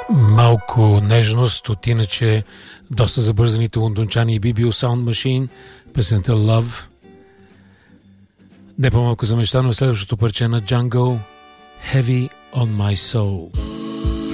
Малко нежност от иначе доста забързаните лондончани BBO Sound Machine, песента Love. Не по-малко замечтано следващото парче на Jungle, Heavy on My Soul.